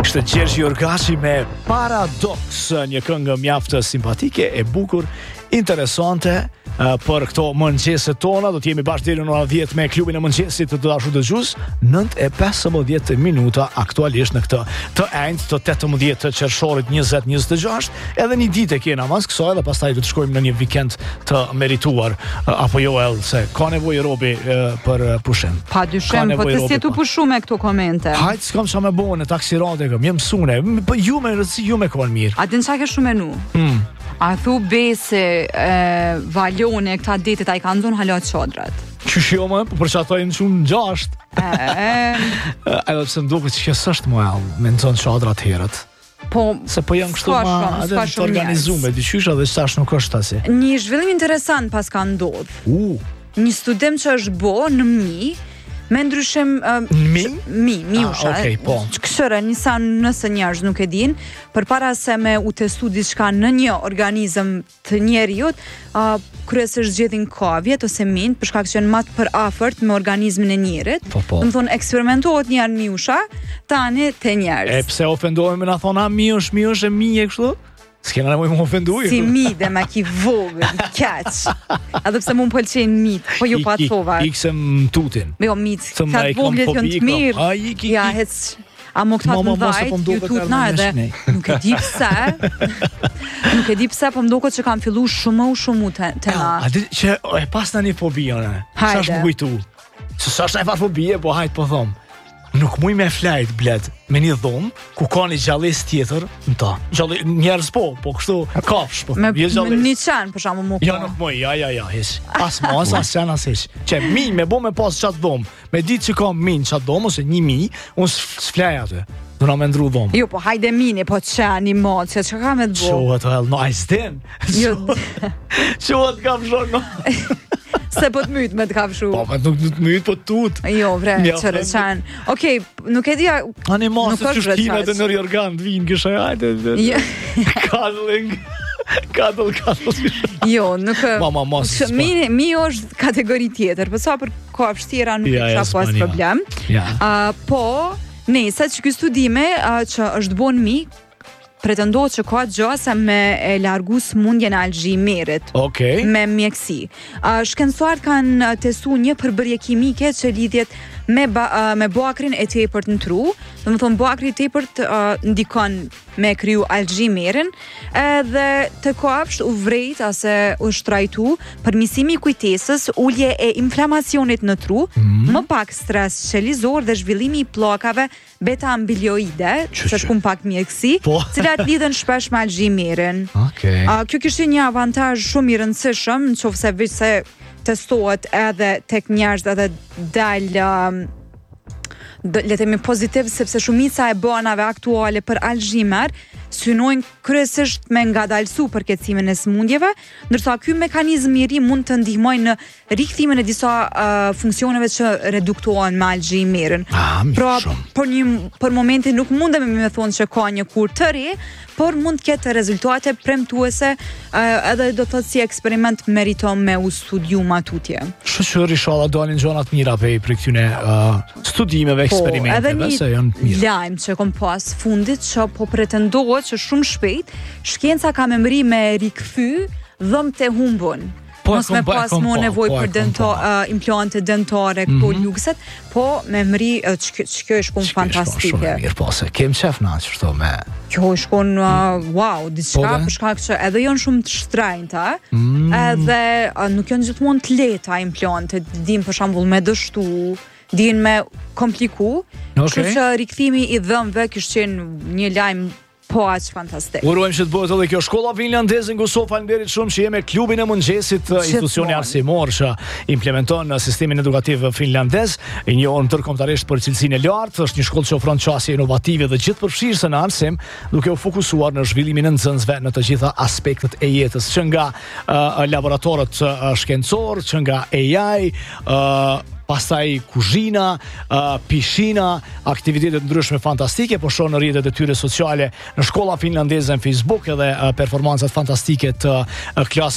Ishte Gjergj Jorgashi me Paradox, një këngë mjaft simpatike e bukur, interesante për këto mëngjeset tona. Do t'jemi bashkë deri në ora 10 me klubin e mëngjesit të dashur dëgjues, 9:15 minuta aktualisht në këtë të enjtë të 18 qershorit 2026, edhe një ditë e kena mas kësaj dhe pastaj do të shkojmë në një vikend të merituar, apo jo El, se ka nevojë robi për pushim. Padyshim, po të si tu pushu me këto komente. Hajt s'kam qa me bëhe në taksirate këm, jem mësune, po ju me rëtësi, ju me konë mirë. A din qa ke shumë menu? A thu bese Valjone këta detit a i kanë zonë halat qadrat? Qysh jo më, po për që ato e në shumë në 6. Edhe pëse më duke që sështë më El, me në zonë qadrat herët. Po, se po janë kështu ma edhe të organizume, dyqysha dhe qëtash nuk është tasi. Një zhvillim interesant pas ka ndodh. Një studim që është bo në mi, me ndryshim mi usha. Okej, po. Këshëre, njësa nëse njerëz nuk e din, përpara se me u testu diçka në një organizëm të njeriut, kryesisht zgjedhin kavjet ose mint, për shkak që janë më të përafërt me organizmin e njerit. Po. Do të thonë eksperimentohet një mi usha, tani te njerëz. E pse ofendohemi na thona mi është e mi e kështu? S'kena nevojë më ofenduj. Si mi dhe ma ki vogël, keq. Edhe pse mund pëlqejnë mit, po ju pa thova. Iksem tutin. Jo mit, ka vogël janë të mirë. Ja, hec. A mo këta të ndajt, ju tut na edhe nuk e di pse. Nuk e di pse, po mdoko që kam fillu shumë të na. A di që e pas në një fobia, ne? Sa është më kujtu? Që sa është në e farë fobie, po hajtë po thomë. Nuk muj me flajt, bled, me një dhomë, ku ka një gjallis tjetër në ta. Njerës po kështu kafsh, po. Me një qanë, për shamu mu po. Ja, nuk muj, ja, hish. As mos, as qanë, as hish. Që mi, me bo me pas qatë dhomë, me ditë që ka min qatë dhomë, ose një mi, unë s'flaj atë. Do na me ndru dhomë. Jo, po hajde mini, po qanë i motë, që ka me të bo? Qohet, no, a i s'den. Qohet kafshon, no. Se po të mytë me të kafshu. Po, nuk të mytë, po të tut. Jo, vre, qërë qanë. Okej, nuk e dhja... Animasë që shkime dhe nërë organ të vinë, kësha hajte dhe... Cuddling. Cuddle. Jo, nuk... Mama, mi është kategori tjetër, për sa për kafsh tjera nuk e kësha pas problem. Po, nese që kjo studime që është bon mi, pretendohet që ka gjasa me e largu smundjen e Alzheimerit me mjekësi. Shkencëtarët kanë testu një përbërje kimike që lidhjet me bakrin e tepërt në tru. Do të thonë bakri i tepërt ndikon me kriju Alzheimerin, edhe të kafsht u vrejt ose u shtrajtu përmirësimi i kujtesës, ulje e inflamacionit në tru, më pak stres qelizor dhe zhvillimi i pllakave beta ambiloide, që shkum pak mjekësi, cilat lidhen shpesh me Alzheimerin. Kjo kishte një avantazh shumë i rëndësishëm, nëse veç se testohet edhe tek njerëz edhe le të themi pozitiv, sepse shumica e banave aktuale për Alzheimer synojnë kryesisht me ngadalësu përkecimin e smundjeve, ndërsa ky mekanizëm i ri mund të ndihmojë në rikthimin e disa funksioneve që reduktohen me Alzheimerin. Pra, për momentin nuk mundemi me thonë që ka një kur të re, por mund të ketë rezultate premtuese, edhe do të thotë si eksperiment meriton me u studiu matutje. Shoqëri inshallah dalin gjonat mira për këtyne studimeve, eksperimenteve, se janë mirë. Edhe një lajm që kom pas fundit që po pretendohet që shumë shpejt shkenca ka memëri me rikthy dhëmt e humbun. Mos me pas më nevoj për implante dentare, këto lukset, po me mëri që kjo është shumë fantastike. Shumë mirë, po se kem qef na që shto me... Kjo është konë, wow, diçka për shkak që edhe janë shumë të shtrajnëta, edhe nuk janë gjithmonë të leta implante, din për shembull me dështu, din me kompliku, kështu që rikthimi i dhëmbëve kishte qenë një lajm po aq fantastik. Urojmë që të bëhet edhe kjo shkolla finlandeze në Kosovë. Faleminderit shumë që jemi klubin e mëngjesit, institucioni arsimor që implementon sistemin edukativ finlandez, i njohur ndërkombëtarisht për cilësinë e lartë. Është një shkollë që ofron çësje inovative dhe gjithëpërfshirëse në arsim, duke u fokusuar në zhvillimin e nxënësve në të gjitha aspektet e jetës, që nga laboratorët shkencor, që nga AI, pastaj kuzhina, pishina, aktivitetet ndryshme fantastike, po shoh në rrjetet e tyre sociale në shkolla finlandeze në Facebook edhe performancat fantastike të klasës